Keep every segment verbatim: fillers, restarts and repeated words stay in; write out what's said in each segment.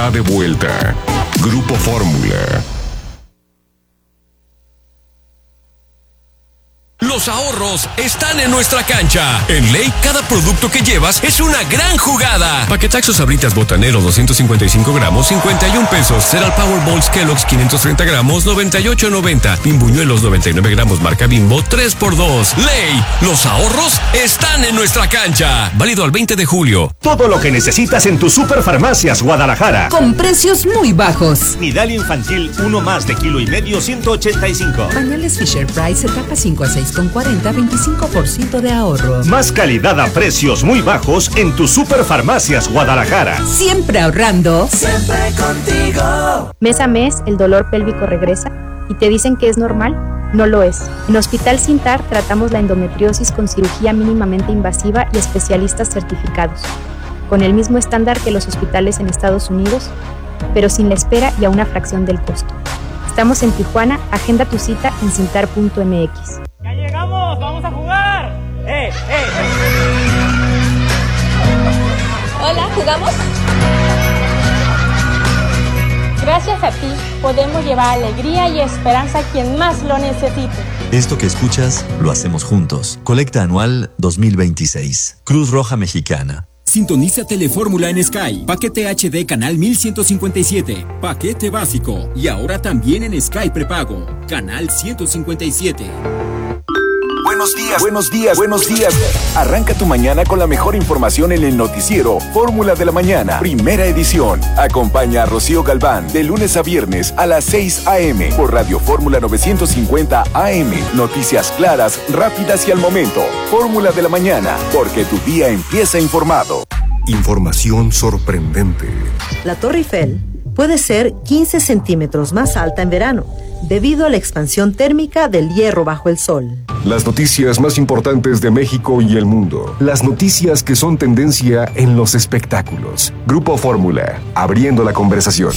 De vuelta. Grupo Fórmula. Los ahorros están en nuestra cancha. En Ley, cada producto que llevas es una gran jugada. Paquetaxos Sabritas Botanero doscientos cincuenta y cinco gramos, cincuenta y un pesos. Cereal Powerballs Kellogg's quinientos treinta gramos, noventa y ocho noventa. Bimbuñuelos noventa y nueve gramos marca Bimbo, tres por dos. Ley, los ahorros están en nuestra cancha. Válido al veinte de julio. Todo lo que necesitas en tus Superfarmacias Guadalajara. Con precios muy bajos. Nidal infantil, uno más de kilo y medio, ciento ochenta y cinco. Pañales Fisher Price, etapa cinco a seis con cuarenta, veinticinco por ciento de ahorro. Más calidad a precios muy bajos en tus Superfarmacias Guadalajara. Siempre ahorrando. Siempre contigo. Mes a mes, el dolor pélvico regresa y te dicen que es normal. No lo es. En Hospital Sintar tratamos la endometriosis con cirugía mínimamente invasiva y especialistas certificados, con el mismo estándar que los hospitales en Estados Unidos, pero sin la espera y a una fracción del costo. Estamos en Tijuana. Agenda tu cita en cintar punto m x. ¡Ya llegamos! ¡Vamos a jugar! ¡Eh, eh, eh! Hola, ¿jugamos? Gracias a ti podemos llevar alegría y esperanza a quien más lo necesite. Esto que escuchas lo hacemos juntos. Colecta anual dos mil veintiséis. Cruz Roja Mexicana. Sintoniza Telefórmula en Sky. Paquete H D canal mil ciento cincuenta y siete. Paquete básico. Y ahora también en Sky prepago. Canal ciento cincuenta y siete. Buenos días, buenos días, buenos días. Arranca tu mañana con la mejor información en el noticiero Fórmula de la Mañana, primera edición. Acompaña a Rocío Galván de lunes a viernes a las seis a.m. por Radio Fórmula novecientos cincuenta A M. Noticias claras, rápidas y al momento. Fórmula de la Mañana, porque tu día empieza informado. Información sorprendente. La Torre Eiffel puede ser quince centímetros más alta en verano, debido a la expansión térmica del hierro bajo el sol. Las noticias más importantes de México y el mundo. Las noticias que son tendencia en los espectáculos. Grupo Fórmula, abriendo la conversación.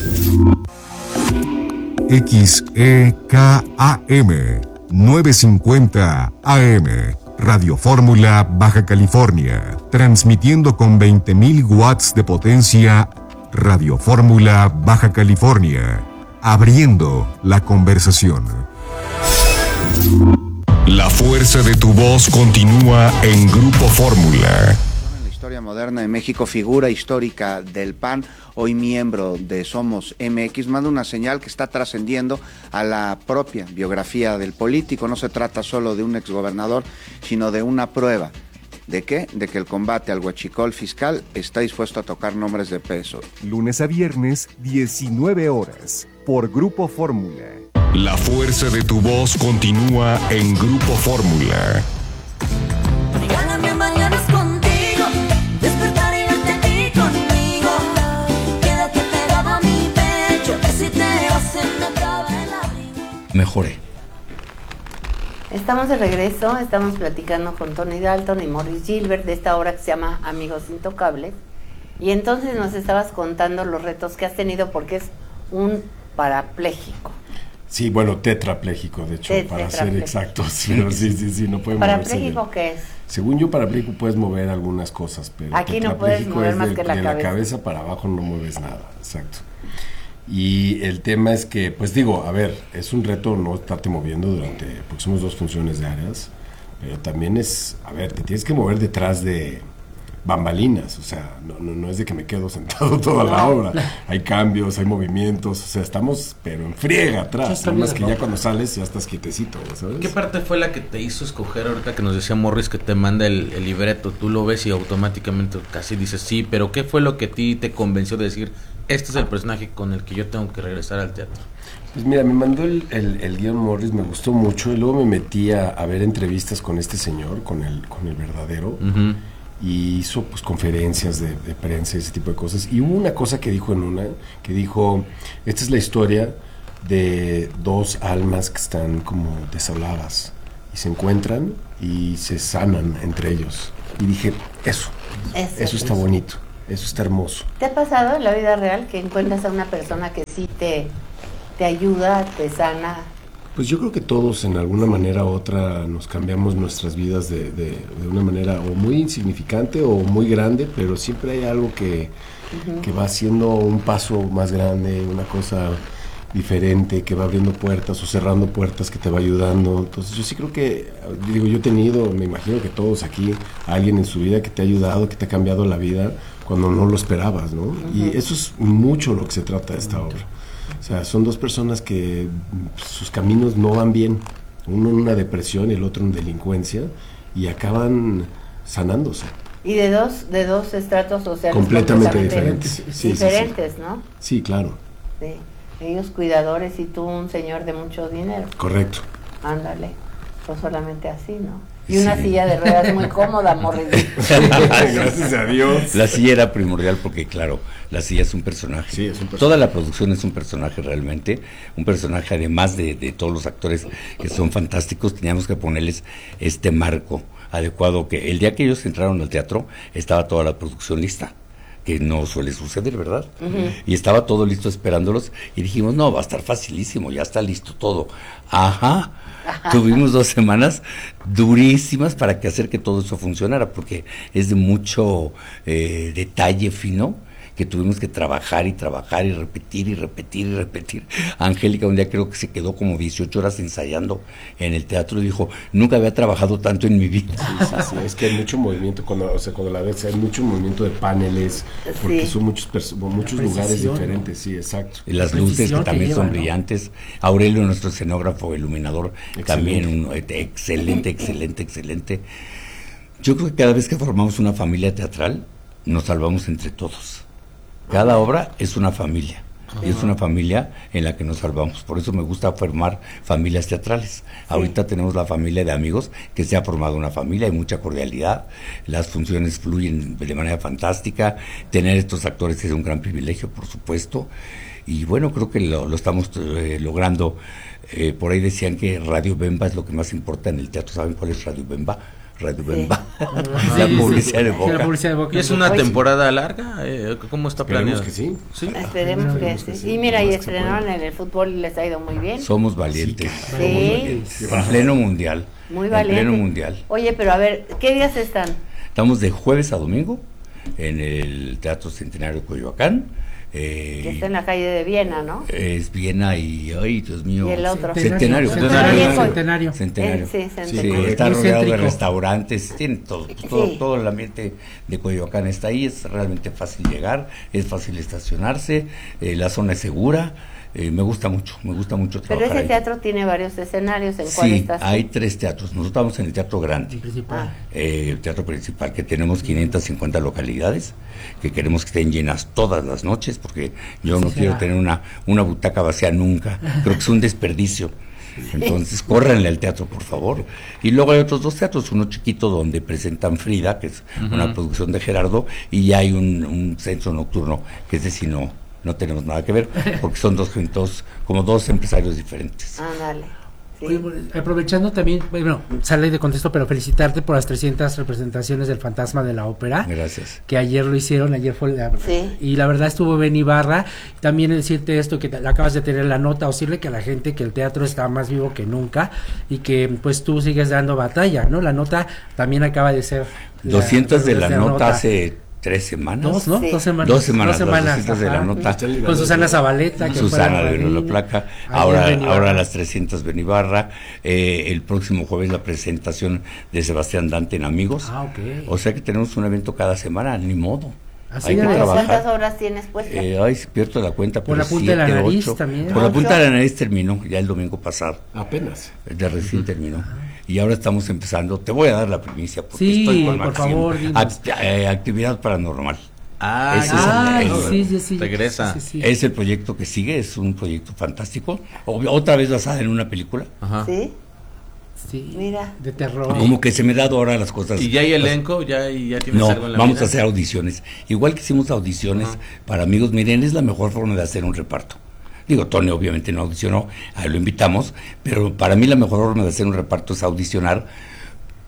X E K A M novecientos cincuenta A M. Radio Fórmula, Baja California. Transmitiendo con veinte mil watts de potencia. Radio Fórmula, Baja California. Abriendo la conversación. La fuerza de tu voz continúa en Grupo Fórmula. En la historia moderna de México, figura histórica del P A N, hoy miembro de Somos M X, manda una señal que está trascendiendo a la propia biografía del político. No se trata solo de un exgobernador, sino de una prueba. ¿De qué? De que el combate al huachicol fiscal está dispuesto a tocar nombres de peso. Lunes a viernes, diecinueve horas, por Grupo Fórmula. La fuerza de tu voz continúa en Grupo Fórmula. Regálame mañanas contigo, despertar y verte aquí conmigo. Quédate pegado a mi pecho, que si te vas se me acaba el abrigo. Mejoré. Estamos de regreso, estamos platicando con Tony Dalton y Maurice Gilbert de esta obra que se llama Amigos Intocables. Y entonces nos estabas contando los retos que has tenido porque es un parapléjico. Sí, bueno, tetrapléjico, de hecho, para ser exactos. Pero sí, sí, sí, no puede moverse. ¿Parapléjico qué es? Según yo, parapléjico puedes mover algunas cosas, pero aquí no puedes mover más de, que la de cabeza. De la cabeza para abajo no mueves nada, exacto. Y el tema es que, pues digo, a ver, es un reto no estarte moviendo durante, porque somos dos funciones diarias, pero también es, a ver, te tienes que mover detrás de bambalinas, o sea, no, no, no es de que me quedo sentado toda la obra, hay cambios, hay movimientos, o sea, estamos, pero en friega atrás, nada más que ya cuando sales ya estás quietecito, ¿sabes? ¿Qué parte fue la que te hizo escoger ahorita que nos decía Morris que te manda el, el libreto? Tú lo ves y automáticamente casi dices sí, pero ¿qué fue lo que a ti te convenció de decir, este es el personaje con el que yo tengo que regresar al teatro? Pues mira, me mandó el, el, el guión Morris, me gustó mucho, y luego me metí a, a ver entrevistas con este señor, con el, con el verdadero, uh-huh. Y hizo pues conferencias de, de prensa y ese tipo de cosas, y hubo una cosa que dijo en una, que dijo, esta es la historia de dos almas que están como deshabladas, y se encuentran y se sanan entre ellos, y dije, eso, eso, eso está bonito. Eso está hermoso. ¿Te ha pasado en la vida real que encuentras a una persona que sí te, te ayuda, te sana? Pues yo creo que todos en alguna manera u otra nos cambiamos nuestras vidas de, de, de una manera o muy insignificante o muy grande, pero siempre hay algo que, uh-huh. que va haciendo un paso más grande, una cosa diferente, que va abriendo puertas o cerrando puertas, que te va ayudando. Entonces yo sí creo que, digo, yo he tenido, me imagino que todos aquí, a alguien en su vida que te ha ayudado, que te ha cambiado la vida cuando no lo esperabas, ¿no? Uh-huh. Y eso es mucho lo que se trata de esta obra. O sea, son dos personas que sus caminos no van bien, uno en una depresión y el otro en delincuencia, y acaban sanándose. Y de dos, de dos estratos sociales completamente, completamente diferentes. Sí, diferentes, sí, sí. ¿no? Sí, claro. Sí. Ellos cuidadores y tú un señor de mucho dinero. Correcto. Ándale, pues solamente así, ¿no? Y una sí. silla de ruedas muy cómoda, Morris. Gracias a Dios. La silla era primordial porque, claro, la silla es un personaje. Sí, es un personaje. Toda la producción es un personaje realmente. Un personaje, además de, de todos los actores que son fantásticos, teníamos que ponerles este marco adecuado, que el día que ellos entraron al teatro estaba toda la producción lista, que no suele suceder, ¿verdad? Uh-huh. Y estaba todo listo esperándolos y dijimos, no, va a estar facilísimo, ya está listo todo. Ajá, Ajá. Tuvimos dos semanas durísimas para que hacer que todo eso funcionara, porque es de mucho eh, detalle fino, que tuvimos que trabajar y trabajar y repetir y repetir y repetir. Angélica un día creo que se quedó como dieciocho horas ensayando en el teatro y dijo, nunca había trabajado tanto en mi vida. Sí, sí, sí, es que hay mucho movimiento, cuando, o sea, cuando la ves, hay mucho movimiento de paneles, porque sí. son muchos muchos lugares diferentes, ¿no? Sí, exacto. Y las luces que también que lleva, son ¿no? brillantes. Aurelio, nuestro escenógrafo, iluminador, excelente. También un, excelente, excelente, excelente. Yo creo que cada vez que formamos una familia teatral, nos salvamos entre todos. Cada obra es una familia, y es una familia en la que nos salvamos. Por eso me gusta formar familias teatrales. Sí. Ahorita tenemos la familia de amigos, que se ha formado una familia, hay mucha cordialidad, las funciones fluyen de manera fantástica, tener estos actores es un gran privilegio, por supuesto, y bueno, creo que lo, lo estamos eh, logrando. Eh, por ahí decían que Radio Bemba es lo que más importa en el teatro. ¿Saben cuál es Radio Bemba? Radio Bemba. Sí. La publicidad de Boca. La publicidad de Boca. ¿Y es una temporada larga? Eh, ¿Cómo está planeado? Esperemos que sí. ¿Sí? Esperemos que, que sí. Y mira, y estrenaron en el fútbol y les ha ido muy bien. Somos valientes. Sí. Sí. En pleno mundial. Muy valiente. En pleno mundial. Oye, pero a ver, ¿qué días están? Estamos de jueves a domingo en el Teatro Centenario de Coyoacán. Eh, que está en la calle de Viena, ¿no? Es Viena y, ay, Dios mío. Y el otro. Centenario. Centenario. Centenario. Centenario. Eh, sí, Centenario. Sí, está rodeado de restaurantes, tiene todo, todo, sí. todo el ambiente de Coyoacán está ahí, es realmente fácil llegar, es fácil estacionarse, eh, la zona es segura. Eh, me gusta mucho, me gusta mucho trabajar. Pero ese ahí. teatro tiene varios escenarios, ¿en cuál sí, estás? hay tres teatros. Nosotros estamos en el Teatro Grande, el principal. Eh, el teatro principal, que tenemos quinientas cincuenta localidades, que queremos que estén llenas todas las noches, porque yo sí, no quiero tener una, una butaca vacía nunca, creo que es un desperdicio. Entonces, córranle al teatro, por favor. Y luego hay otros dos teatros, uno chiquito donde presentan Frida, que es uh-huh. una producción de Gerardo, y hay un, un centro nocturno, que es decir, no, no tenemos nada que ver, porque son dos, dos como dos empresarios diferentes. Ah, dale. Sí. Oye, aprovechando también, bueno, sale de contexto, pero felicitarte por las trescientas representaciones del Fantasma de la Ópera. Gracias. Que ayer lo hicieron, ayer fue la, sí. y la verdad estuvo Ben Ibarra. También decirte esto, que te, acabas de tener la nota, o decirle que a la gente que el teatro está más vivo que nunca y que pues tú sigues dando batalla, ¿no? La nota también acaba de ser... doscientas de la, la nota, nota hace... tres semanas. Dos, ¿no? Sí. Dos semanas. Dos semanas, dos semanas las de la nota. Con Susana Zabaleta. Que Susana de la Placa. Ahora, ahora las trescientas Ben Ibarra. Eh, el próximo jueves la presentación de Sebastián Dante en Amigos. Ah, ok. O sea que tenemos un evento cada semana, ni modo. Así Hay que trabajar. ¿Cuántas horas tienes puestas? Eh, ay, pierdo la cuenta. Por pero la punta siete, de la nariz ocho. También. Por la punta de la nariz terminó, ya el domingo pasado. Apenas. De recién uh-huh. terminó. Y ahora estamos empezando. Te voy a dar la primicia porque sí, estoy con por Maxim. favor. Act- eh, actividad paranormal. Ah, ese ah es el, el, sí, sí, sí. Regresa. Sí, sí, sí. Es el proyecto que sigue, es un proyecto fantástico. Otra vez basada en una película. Ajá. Sí. Sí. Mira. De terror. Como que se me da ahora las cosas. ¿Y ya hay elenco? ¿Ya, ya tienes no, algo en la vamos vida? a hacer audiciones. Igual que hicimos audiciones uh-huh. para Amigos, miren, es la mejor forma de hacer un reparto. Digo, Tony obviamente no audicionó, ahí lo invitamos, pero para mí la mejor forma de hacer un reparto es audicionar,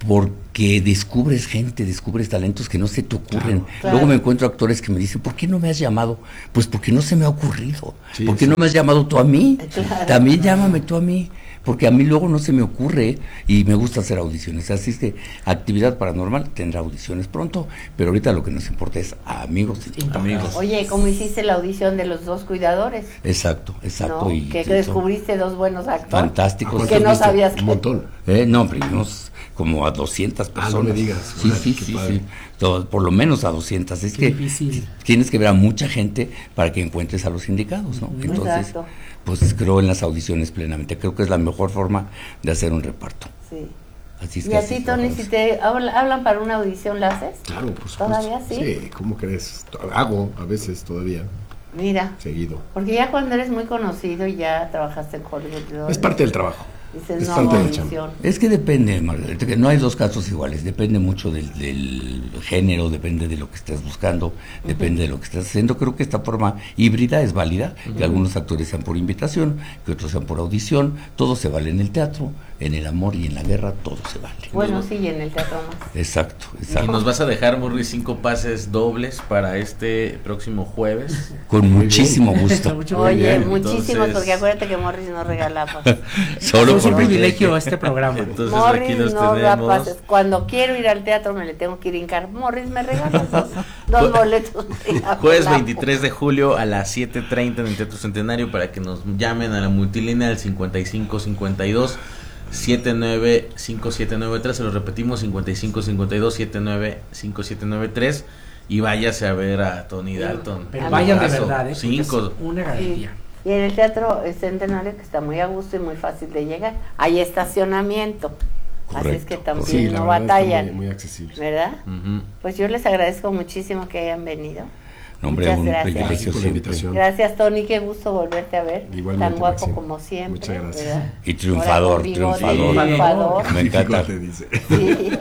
porque descubres gente, descubres talentos que no se te ocurren. Claro, claro. Luego me encuentro actores que me dicen, ¿por qué no me has llamado? Pues porque no se me ha ocurrido. Sí, ¿Por qué sí. no me has llamado tú a mí? Claro. También llámame tú a mí. Porque a mí luego no se me ocurre y me gusta hacer audiciones. Así es que Actividad Paranormal tendrá audiciones pronto, pero ahorita lo que nos importa es a amigos. Amigos. Oye, ¿cómo hiciste la audición de los dos cuidadores? Exacto, exacto. ¿No? Y, que y descubriste dos buenos actores. fantásticos. Que no sabías que... Un montón. Eh, no, primos como a doscientas personas. Ah, no me digas. Sí, Órale, sí, qué sí, padre. sí. Todo, por lo menos a doscientas. Es Qué que difícil. tienes que ver a mucha gente para que encuentres a los indicados, ¿no? Entonces, Exacto. pues creo en las audiciones plenamente. Creo que es la mejor forma de hacer un reparto. Sí. Así es ¿Y que a así ti, Tony, si te habla- hablan para una audición, la haces? Claro, por supuesto. ¿Todavía sí? Sí, ¿cómo crees? Hago a veces todavía, Mira, seguido. porque ya cuando eres muy conocido y ya trabajaste en Hollywood. Es parte del trabajo. Dices, es no, parte del audición. chamba. Es que depende, Margarita, que no hay dos casos iguales, depende mucho del, del género, depende de lo que estés buscando, depende de lo que estés haciendo. Creo que esta forma híbrida es válida, que algunos actores sean por invitación, que otros sean por audición, todo se vale en el teatro, en el amor y en la guerra, todo se vale. Bueno, sí, y en el teatro más. Exacto, Y exacto. nos vas a dejar, Morris, cinco pases dobles para este próximo jueves. Con muchísimo gusto. Oye, bien. muchísimos, Entonces- porque acuérdate que Morris no regala pases. Solo Es un por privilegio este programa. Entonces aquí Morris los no da tenemos. pases. Cuando quiero ir al teatro me le tengo que ir a hincar. Morris, me regalas dos, dos boletos. Jueves veintitrés de julio a las siete treinta en el Teatro Centenario para que nos llamen a la multilínea al cincuenta y cinco cincuenta y dos setenta y nueve cinco siete nueve tres. Se lo repetimos, cincuenta y cinco cincuenta y dos setenta y nueve cinco siete nueve tres. Y váyase a ver a Tony Dalton. Pero vayan de verdad, ¿eh? Porque Cinco. es una garantía. Y en el Teatro Centenario, que está muy a gusto y muy fácil de llegar, hay estacionamiento. Así es que también Sí, la no verdad está batallan. muy, muy accesible. ¿Verdad? Ujú. Pues yo les agradezco muchísimo que hayan venido. No, hombre, Muchas un gracias. privilegio Gracias por la siempre. invitación. Gracias, Tony, qué gusto volverte a ver. Igualmente, Tan guapo Maxine. como siempre. Muchas gracias. ¿verdad? Y triunfador, Ahora con bigote, triunfador. triunfador. Me encanta. Te dice. Sí, sí,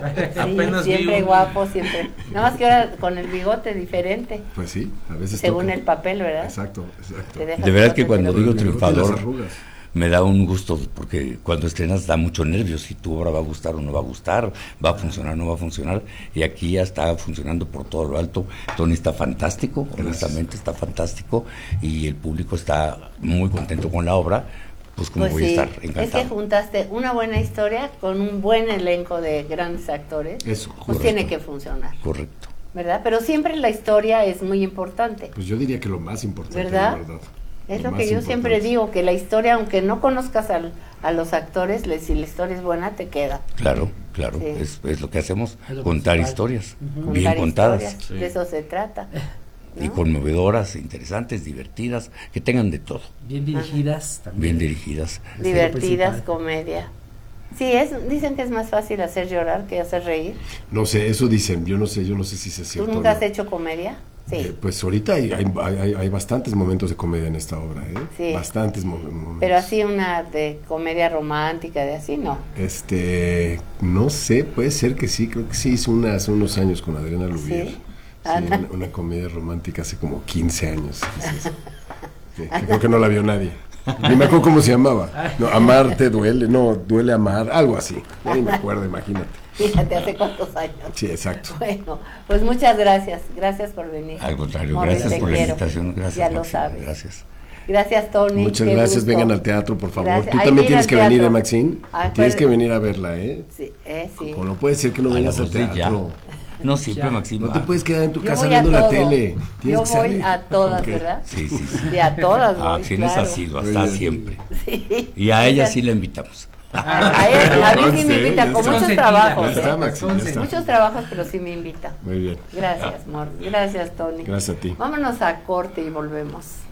Apenas vi siempre un- guapo, siempre. Nada más que ahora con el bigote diferente, Pues sí, a veces según toca. el papel, ¿verdad? Exacto, exacto. Te deja De verdad el que bigote, cuando pero- digo Las triunfador, arrugas. me da un gusto, porque cuando estrenas da mucho nervio, si tu obra va a gustar o no va a gustar, va a funcionar o no va a funcionar, y aquí ya está funcionando por todo lo alto. Tony está fantástico, honestamente está fantástico, y el público está muy contento con la obra, pues como Pues voy sí, a estar es encantado. que juntaste una buena historia con un buen elenco de grandes actores, Eso, pues correcto. tiene que funcionar, Correcto. ¿verdad? Pero siempre la historia es muy importante, Pues yo diría que lo más importante, ¿verdad? la verdad. es Lo lo que más yo siempre importante. digo, que la historia, aunque no conozcas al, a los actores, le- si la historia es buena, te queda. Claro, claro, Sí. es, es lo que hacemos, Es lo contar principal. historias, Contar bien contadas, historias, Sí. de eso se trata. y ¿no? conmovedoras, interesantes, divertidas, que tengan de todo, Bien dirigidas bien también. dirigidas. Es lo Divertidas, principal. comedia. Sí, es, dicen que es más fácil hacer llorar que hacer reír. No sé, eso dicen, yo no sé, yo no sé si es ¿Tú cierto. nunca o has no. hecho comedia? Sí. Eh, pues ahorita hay, hay, hay- hay bastantes momentos de comedia en esta obra, ¿eh? Sí. Bastantes mo- momentos. Pero así una de comedia romántica, de así, no. Este, no sé, puede ser que sí, creo que sí hizo una hace unos años con Adriana Lubier. Sí. Sí, Ah, una, una comedia romántica hace como quince años. Sí, sí. Sí, que creo que no la vio nadie. Ni me acuerdo cómo se llamaba. No, amar te duele, no, duele amar, algo así. Ya ni me acuerdo, imagínate. Fíjate, hace cuántos años. Sí, exacto. Bueno, pues muchas gracias. Gracias por venir. Al contrario, Morris, gracias te por la quiero. invitación, gracias. Ya lo Maxine, sabes. Gracias. Gracias, Tony. Muchas qué gracias, gusto. vengan al teatro, por favor. Gracias. Tú Ay, también mira tienes el que venir, teatro. ¿eh, Maxine? Ay, Tienes pues- que venir a verla, ¿eh? Sí, eh, sí. Como no puede ser que no A la vengas al voz de ya. teatro. No, siempre, Ya. Maximo. No te puedes quedar en tu Yo casa voy a viendo la todo. tele. Tienes Yo que voy salir. a todas, Ok. ¿verdad? Sí, sí, sí. Sí, a todas A voy, Axel es claro. así, Muy hasta bien. siempre. Sí. Y a ella sí la invitamos. A, él, a mí sí me Conste, invita, ya con está. muchos Consentida. trabajos. Ya ¿eh? está, Maxi, ya está. Muchos trabajos, pero sí me invita. Muy bien. Gracias, Mor. Gracias, Tony. Gracias a ti. Vámonos a corte y volvemos.